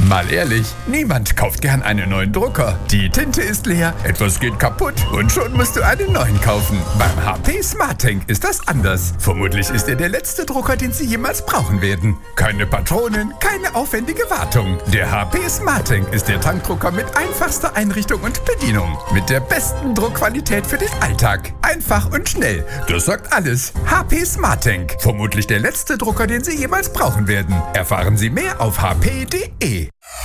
Mal ehrlich, niemand kauft gern einen neuen Drucker. Die Tinte ist leer, etwas geht kaputt und schon musst du einen neuen kaufen. Beim HP SmartTank ist das anders. Vermutlich ist er der letzte Drucker, den Sie jemals brauchen werden. Keine Patronen, keine aufwendige Wartung. Der HP SmartTank ist der Tankdrucker mit einfachster Einrichtung und Bedienung. Mit der besten Druckqualität für den Alltag. Einfach und schnell. Das sagt alles. HP SmartTank. Vermutlich der letzte Drucker, den Sie jemals brauchen werden. Erfahren Sie mehr auf hp.de.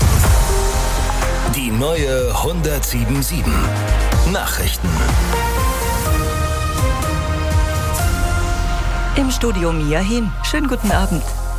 Die neue 107.7 Nachrichten. Im Studio Mia Hin. Schönen guten Abend.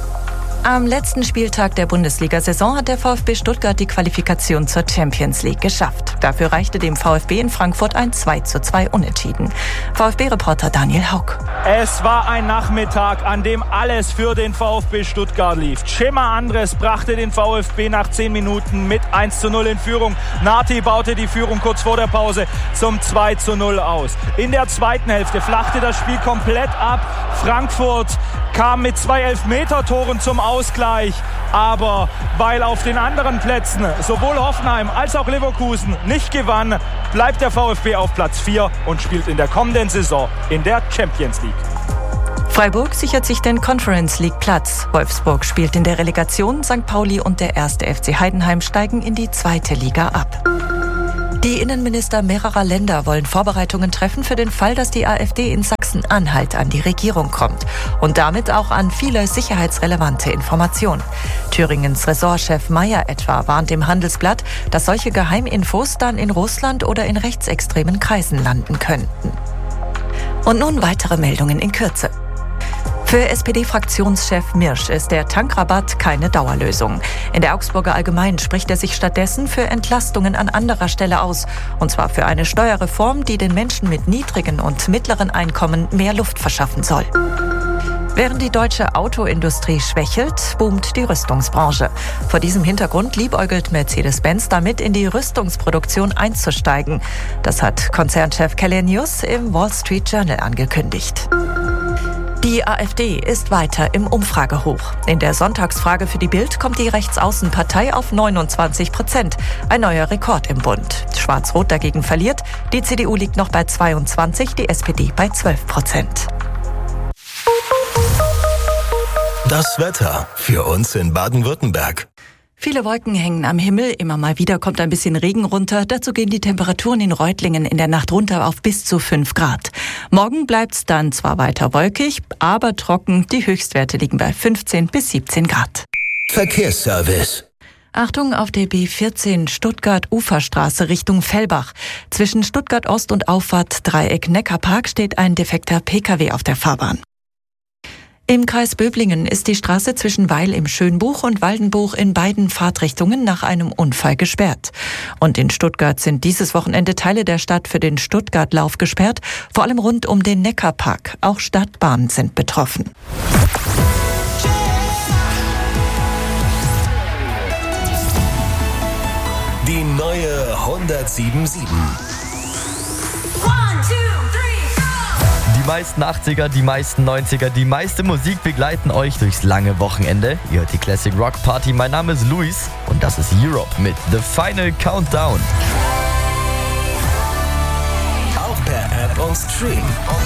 Am letzten Spieltag der Bundesliga-Saison hat der VfB Stuttgart die Qualifikation zur Champions League geschafft. Dafür reichte dem VfB in Frankfurt ein 2:2 Unentschieden. VfB-Reporter Daniel Haug. Es war ein Nachmittag, an dem alles für den VfB Stuttgart lief. Chema Andres brachte den VfB nach 10 Minuten mit 1:0 in Führung. Nati baute die Führung kurz vor der Pause zum 2:0 aus. In der zweiten Hälfte flachte das Spiel komplett ab. Frankfurt kam mit 2 Elfmeter-Toren zum Ausgleich. Aber weil auf den anderen Plätzen sowohl Hoffenheim als auch Leverkusen nicht gewann, bleibt der VfB auf Platz 4 und spielt in der kommenden Saison in der Champions League. Freiburg sichert sich den Conference League Platz. Wolfsburg spielt in der Relegation. St. Pauli und der 1. FC Heidenheim steigen in die 2. Liga ab. Die Innenminister mehrerer Länder wollen Vorbereitungen treffen für den Fall, dass die AfD in Sachsen-Anhalt an die Regierung kommt und damit auch an viele sicherheitsrelevante Informationen. Thüringens Ressortchef Mayer etwa warnt im Handelsblatt, dass solche Geheiminfos dann in Russland oder in rechtsextremen Kreisen landen könnten. Und nun weitere Meldungen in Kürze. Für SPD-Fraktionschef Mirsch ist der Tankrabatt keine Dauerlösung. In der Augsburger Allgemeinen spricht er sich stattdessen für Entlastungen an anderer Stelle aus. Und zwar für eine Steuerreform, die den Menschen mit niedrigen und mittleren Einkommen mehr Luft verschaffen soll. Während die deutsche Autoindustrie schwächelt, boomt die Rüstungsbranche. Vor diesem Hintergrund liebäugelt Mercedes-Benz damit, in die Rüstungsproduktion einzusteigen. Das hat Konzernchef Källenius im Wall Street Journal angekündigt. Die AfD ist weiter im Umfragehoch. In der Sonntagsfrage für die Bild kommt die Rechtsaußenpartei auf 29%. Ein neuer Rekord im Bund. Schwarz-Rot dagegen verliert. Die CDU liegt noch bei 22%, die SPD bei 12%. Das Wetter für uns in Baden-Württemberg. Viele Wolken hängen am Himmel, immer mal wieder kommt ein bisschen Regen runter. Dazu gehen die Temperaturen in Reutlingen in der Nacht runter auf bis zu 5 Grad. Morgen bleibt's dann zwar weiter wolkig, aber trocken. Die Höchstwerte liegen bei 15 bis 17 Grad. Verkehrsservice. Achtung auf der B14 Stuttgart-Uferstraße Richtung Fellbach. Zwischen Stuttgart Ost und Auffahrt Dreieck Neckarpark steht ein defekter Pkw auf der Fahrbahn. Im Kreis Böblingen ist die Straße zwischen Weil im Schönbuch und Waldenbuch in beiden Fahrtrichtungen nach einem Unfall gesperrt. Und in Stuttgart sind dieses Wochenende Teile der Stadt für den Stuttgart-Lauf gesperrt, vor allem rund um den Neckarpark. Auch Stadtbahnen sind betroffen. Die neue 107.7. Die meisten 80er, die meisten 90er, die meiste Musik begleiten euch durchs lange Wochenende. Ihr hört die Classic Rock Party. Mein Name ist Luis und das ist Europe mit The Final Countdown. Auch per App und Stream.